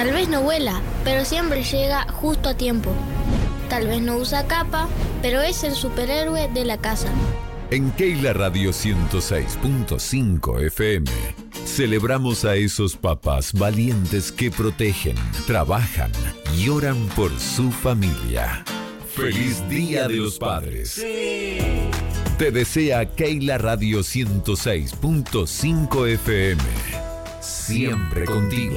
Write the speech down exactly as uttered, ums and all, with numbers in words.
Tal vez no vuela, pero siempre llega justo a tiempo. Tal vez no usa capa, pero es el superhéroe de la casa. En Keila Radio ciento seis punto cinco F M celebramos a esos papás valientes que protegen, trabajan y oran por su familia. ¡Feliz Día de los Padres! Sí. Te desea Keila Radio ciento seis punto cinco F M. Siempre contigo.